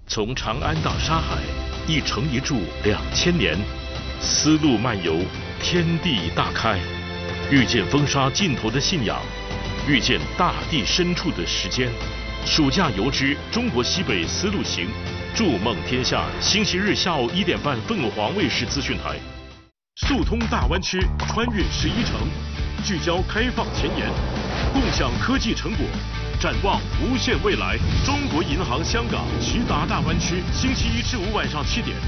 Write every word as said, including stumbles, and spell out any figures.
从长安到沙海，一城一筑两千年，丝路漫游，天地大开，遇见风沙尽头的信仰，遇见大地深处的时间。暑假游之中国西北丝路行，筑梦天下。星期日下午一点半，凤凰卫视资讯台。速通大湾区，穿越十一城，聚焦开放前沿，共享科技成果。展望无限未来，中国银行香港徐达大湾区，星期一至五晚上七点。